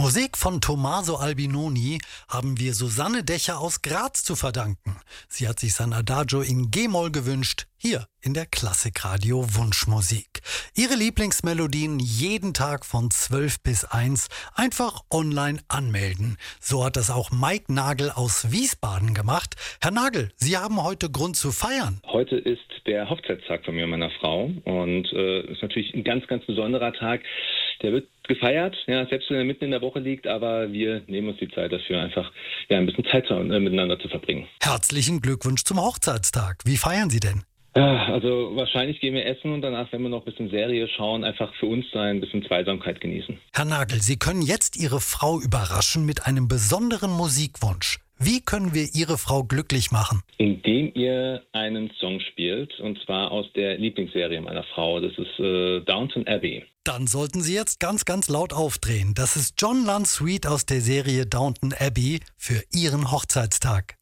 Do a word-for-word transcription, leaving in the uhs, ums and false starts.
Musik von Tommaso Albinoni haben wir Susanne Dächer aus Graz zu verdanken. Sie hat sich sein Adagio in G-Moll gewünscht, hier in der Klassikradio Wunschmusik. Ihre Lieblingsmelodien jeden Tag von zwölf bis eins einfach online anmelden. So hat das auch Mike Nagel aus Wiesbaden gemacht. Herr Nagel, Sie haben heute Grund zu feiern. Heute ist der Hochzeitstag von mir und meiner Frau und äh, ist natürlich ein ganz, ganz besonderer Tag. Der wird gefeiert, ja, selbst wenn er mitten in der Woche liegt, aber wir nehmen uns die Zeit dafür, einfach ja, ein bisschen Zeit zu, äh, miteinander zu verbringen. Herzlichen Glückwunsch zum Hochzeitstag. Wie feiern Sie denn? Ja, also wahrscheinlich gehen wir essen und danach, wenn wir noch ein bisschen Serie schauen, einfach für uns sein, ein bisschen Zweisamkeit genießen. Herr Nagel, Sie können jetzt Ihre Frau überraschen mit einem besonderen Musikwunsch. Wie können wir Ihre Frau glücklich machen? Indem ihr einen Song spielt, und zwar aus der Lieblingsserie meiner Frau. Das ist äh, Downton Abbey. Dann sollten Sie jetzt ganz, ganz laut aufdrehen. Das ist John Lunn Sweet aus der Serie Downton Abbey für Ihren Hochzeitstag.